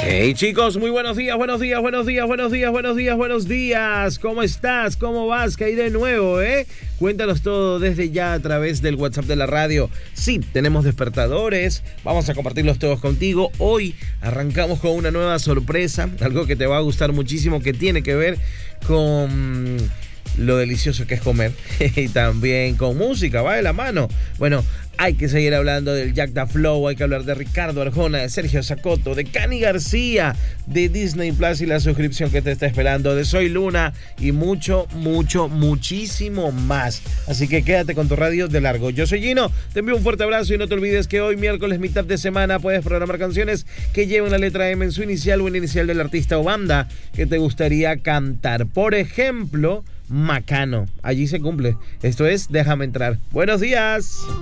Hey chicos, muy buenos días. ¿Cómo estás? ¿Cómo vas? ¿Qué hay de nuevo, Cuéntanos todo desde ya a través del WhatsApp de la radio. Sí, tenemos despertadores, vamos a compartirlos todos contigo. Hoy arrancamos con una nueva sorpresa, algo que te va a gustar muchísimo, que tiene que ver con lo delicioso que es comer y también con música, va de la mano. Bueno, hay que seguir hablando del Jack Da Flow, hay que hablar de Ricardo Arjona, de Sergio Zacoto, de Cani García, de Disney Plus y la suscripción que te está esperando, de Soy Luna y muchísimo más. Así que quédate con tu radio de largo. Yo soy Gino, te envío un fuerte abrazo y no te olvides que hoy miércoles, mitad de semana, puedes programar canciones que lleven la letra M en su inicial o en inicial del artista o banda que te gustaría cantar. Por ejemplo, Macano. Allí se cumple. Esto es Déjame Entrar. Buenos días.